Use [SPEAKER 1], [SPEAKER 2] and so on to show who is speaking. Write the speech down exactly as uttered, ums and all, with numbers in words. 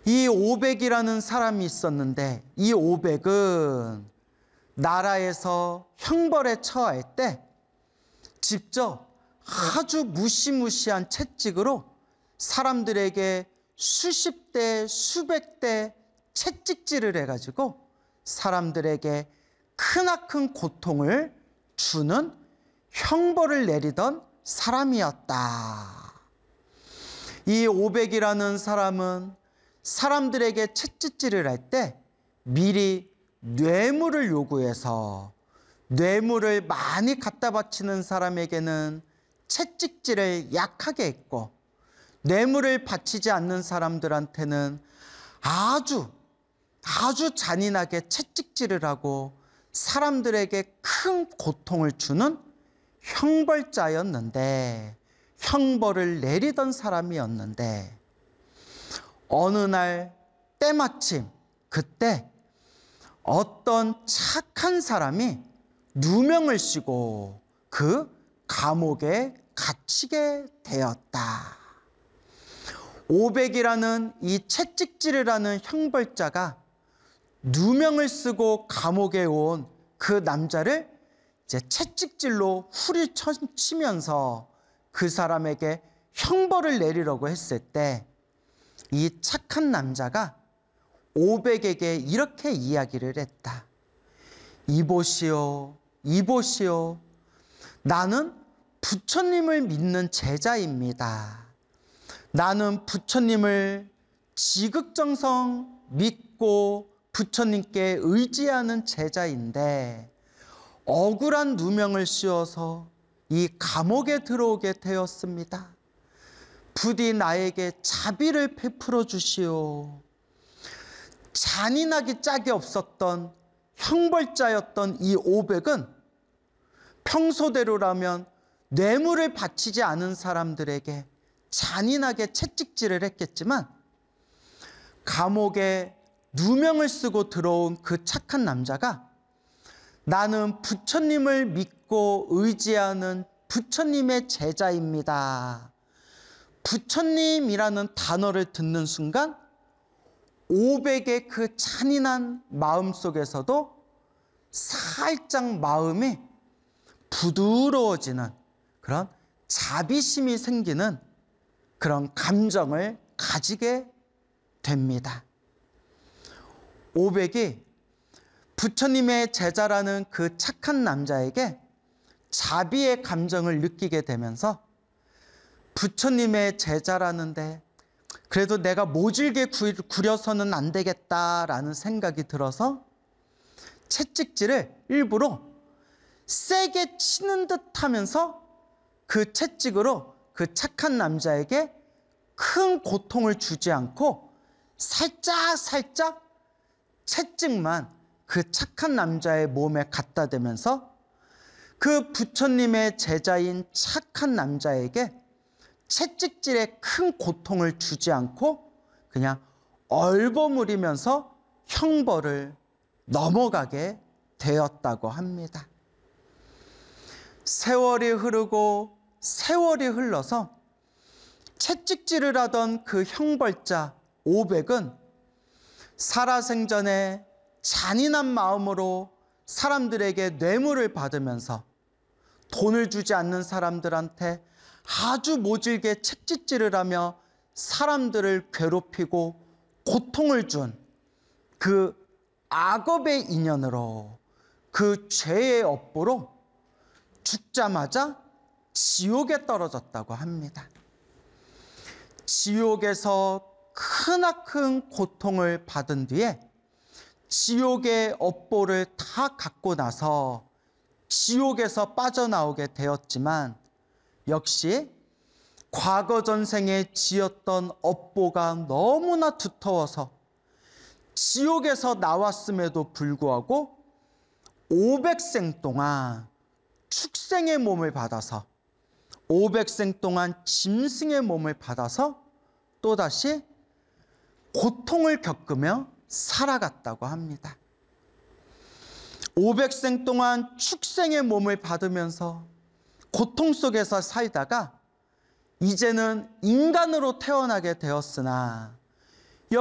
[SPEAKER 1] 이 오백이라는 사람이 있었는데 이 오백은 나라에서 형벌에 처할 때 직접 아주 무시무시한 채찍으로 사람들에게 수십 대, 수백 대 채찍질을 해가지고 사람들에게 크나큰 고통을 주는 형벌을 내리던 사람이었다. 이 오백이라는 사람은 사람들에게 채찍질을 할 때 미리 뇌물을 요구해서 뇌물을 많이 갖다 바치는 사람에게는 채찍질을 약하게 했고, 뇌물을 바치지 않는 사람들한테는 아주 아주 잔인하게 채찍질을 하고 사람들에게 큰 고통을 주는 형벌자였는데, 형벌을 내리던 사람이었는데, 어느 날 때마침 그때 어떤 착한 사람이 누명을 씌고 그 감옥에 갇히게 되었다. 오백이라는 이 채찍질을 하는 형벌자가 누명을 쓰고 감옥에 온 그 남자를 이제 채찍질로 후려치면서 그 사람에게 형벌을 내리려고 했을 때, 이 착한 남자가 오백에게 이렇게 이야기를 했다. 이보시오, 이보시오. 나는 부처님을 믿는 제자입니다. 나는 부처님을 지극정성 믿고 부처님께 의지하는 제자인데 억울한 누명을 씌워서 이 감옥에 들어오게 되었습니다. 부디 나에게 자비를 베풀어 주시오. 잔인하기 짝이 없었던 형벌자였던 이 오백은 평소대로라면 뇌물을 바치지 않은 사람들에게 잔인하게 채찍질을 했겠지만, 감옥에 누명을 쓰고 들어온 그 착한 남자가 나는 부처님을 믿고 의지하는 부처님의 제자입니다. 부처님이라는 단어를 듣는 순간 오백의 그 잔인한 마음 속에서도 살짝 마음이 부드러워지는 그런 자비심이 생기는 그런 감정을 가지게 됩니다. 오백이 부처님의 제자라는 그 착한 남자에게 자비의 감정을 느끼게 되면서 부처님의 제자라는데 그래도 내가 모질게 구려서는 안 되겠다라는 생각이 들어서 채찍질을 일부러 세게 치는 듯 하면서 그 채찍으로 그 착한 남자에게 큰 고통을 주지 않고 살짝 살짝 채찍만 그 착한 남자의 몸에 갖다 대면서 그 부처님의 제자인 착한 남자에게 채찍질에 큰 고통을 주지 않고 그냥 얼버무리면서 형벌을 넘어가게 되었다고 합니다. 세월이 흐르고 세월이 흘러서 채찍질을 하던 그 형벌자 오백은 살아생전에 잔인한 마음으로 사람들에게 뇌물을 받으면서 돈을 주지 않는 사람들한테 아주 모질게 채찍질을 하며 사람들을 괴롭히고 고통을 준 그 악업의 인연으로, 그 죄의 업보로 죽자마자 지옥에 떨어졌다고 합니다. 지옥에서 크나큰 고통을 받은 뒤에 지옥의 업보를 다 갖고 나서 지옥에서 빠져나오게 되었지만, 역시 과거 전생에 지었던 업보가 너무나 두터워서 지옥에서 나왔음에도 불구하고 오백 생 동안 축생의 몸을 받아서, 오백 생 동안 짐승의 몸을 받아서 또다시 고통을 겪으며 살아갔다고 합니다. 오백 생 동안 축생의 몸을 받으면서 고통 속에서 살다가 이제는 인간으로 태어나게 되었으나